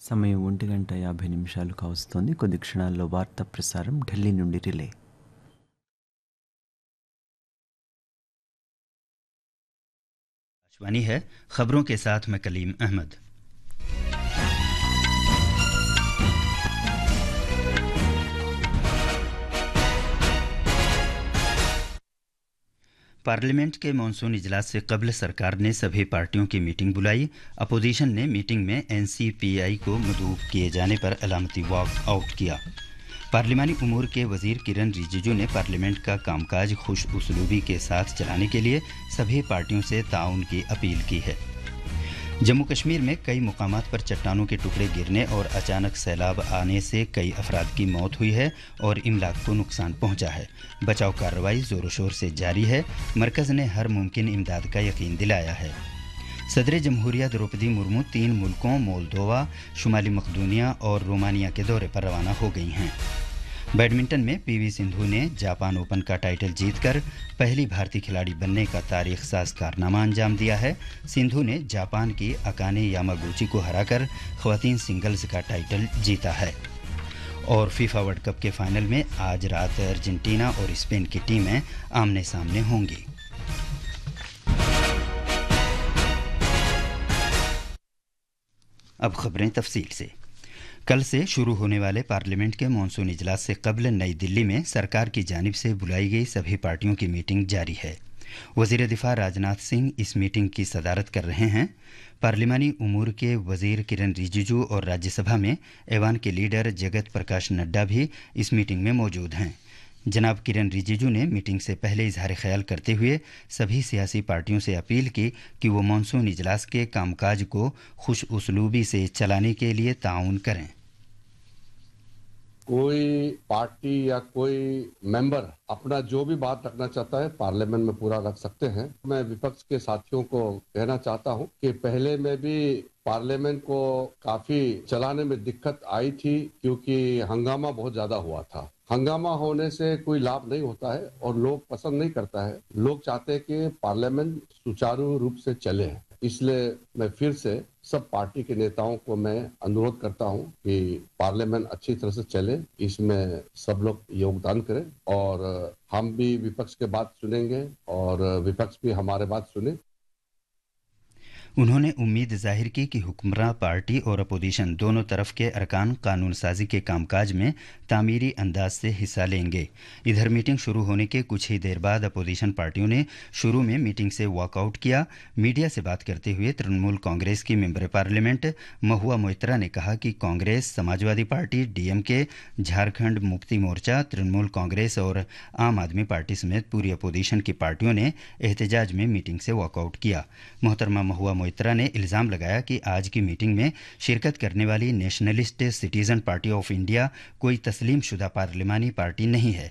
సమయం 1:50 కావస్తోంది. కొద్ది క్షణాల్లో వార్తా ప్రసారం ఢిల్లీ నుండి రిలే. आकाशवाणी है। खबरों के साथ मैं कलीम अहमद। पार्लियामेंट के मानसून इजलास से कबल सरकार ने सभी पार्टियों की मीटिंग बुलाई। अपोजिशन ने मीटिंग में एनसीपीआई को मदऊ किए जाने पर अलामती वॉक आउट किया। पार्लिमानी उमूर के वजीर किरण रिजिजू ने पार्लियामेंट का कामकाज खुश उसलूबी के साथ चलाने के लिए सभी पार्टियों से ताउन की अपील की है। जम्मू कश्मीर में कई मुकामात पर चट्टानों के टुकड़े गिरने और अचानक सैलाब आने से कई अफराद की मौत हुई है और इमलाक को नुकसान पहुंचा है। बचाव कार्रवाई जोरों शोर से जारी है। मरकज़ ने हर मुमकिन इमदाद का यकीन दिलाया है। सदर जमहूरिया द्रौपदी मुर्मू 3 मुल्कों मोल्दोवा, शुमाली मकदूनिया और रोमानिया के दौरे पर रवाना हो गई हैं। बैडमिंटन में पीवी सिंधु ने जापान ओपन का टाइटल जीतकर पहली भारतीय खिलाड़ी बनने का तारीख साज कारनामा अंजाम दिया है। सिंधु ने जापान की अकाने यामागुची को हराकर ख़वातीन सिंगल्स का टाइटल जीता है। और फीफा वर्ल्ड कप के फाइनल में आज रात अर्जेंटीना और स्पेन की टीमें आमने सामने होंगी। अब खबरें तफसील से। कल से शुरू होने वाले पार्लियामेंट के मानसून इजलास से कबल नई दिल्ली में सरकार की जानिब से बुलाई गई सभी पार्टियों की मीटिंग जारी है। वज़ीर दिफा राजनाथ सिंह इस मीटिंग की सदारत कर रहे हैं। पार्लिमानी उमूर के वज़ीर किरण रिजिजू और राज्यसभा में ऐवान के लीडर जगत प्रकाश नड्डा भी इस मीटिंग में मौजूद हैं। जनाब किरण रिजिजू ने मीटिंग से पहले इजहार ख्याल करते हुए सभी सियासी पार्टियों से अपील की कि वो मानसून इजलास के कामकाज को खुश उसलूबी से चलाने के लिए ताउन करें। कोई पार्टी या कोई मेंबर अपना जो भी बात रखना चाहता है पार्लियामेंट में पूरा रख सकते हैं। मैं विपक्ष के साथियों को कहना चाहता हूं कि पहले में भी पार्लियामेंट को काफी चलाने में दिक्कत आई थी क्योंकि हंगामा बहुत ज्यादा हुआ था। हंगामा होने से कोई लाभ नहीं होता है और लोग पसंद नहीं करता है। लोग चाहते हैं कि पार्लियामेंट सुचारू रूप से चले। इसलिए मैं फिर से सब पार्टी के नेताओं को मैं अनुरोध करता हूं कि पार्लियामेंट अच्छी तरह से चले, इसमें सब लोग योगदान करें और हम भी विपक्ष के बात सुनेंगे और विपक्ष भी हमारे बात सुने। उन्होंने उम्मीद जाहिर की कि हुक्मरान पार्टी और अपोजिशन दोनों तरफ के अरकान कानून साजी के कामकाज में तामीरी अंदाज से हिस्सा लेंगे। इधर मीटिंग शुरू होने के कुछ ही देर बाद अपोजिशन पार्टियों ने शुरू में मीटिंग से वॉकआउट किया। मीडिया से बात करते हुए तृणमूल कांग्रेस की मेंबर पार्लियामेंट महुआ मोइत्रा ने कहा कि कांग्रेस, समाजवादी पार्टी, डीएमके, झारखंड मुक्ति मोर्चा, तृणमूल कांग्रेस और आम आदमी पार्टी समेत पूरी अपोजिशन की पार्टियों ने एहतजाज में मीटिंग से वॉकआउट किया। मोहतरमा महुआ मोइत्रा ने इल्जाम लगाया कि आज की मीटिंग में शिरकत करने वाली nationalist citizen party of India कोई तस्लीम शुदा पार्लिमानी पार्टी नहीं है।